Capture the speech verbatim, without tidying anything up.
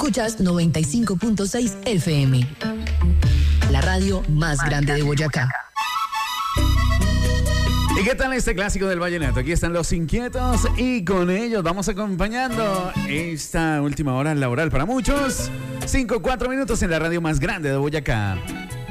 Escuchas noventa y cinco punto seis F M, la radio más grande de Boyacá. ¿Y qué tal este clásico del vallenato? Aquí están Los Inquietos y con ellos vamos acompañando esta última hora laboral para muchos. Cinco, cuatro minutos en la radio más grande de Boyacá.